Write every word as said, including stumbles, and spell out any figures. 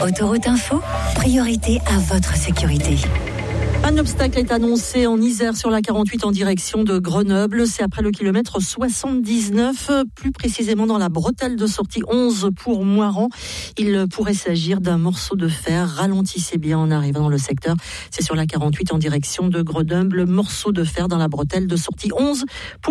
Autoroute Info, priorité à votre sécurité. Un obstacle est annoncé en Isère sur la quarante-huit en direction de Grenoble. C'est après le kilomètre soixante-dix-neuf, plus précisément dans la bretelle de sortie onze pour Moiran. Il pourrait s'agir d'un morceau de fer. Ralentissez bien en arrivant dans le secteur. C'est sur la quarante-huit en direction de Grenoble, morceau de fer dans la bretelle de sortie onze pour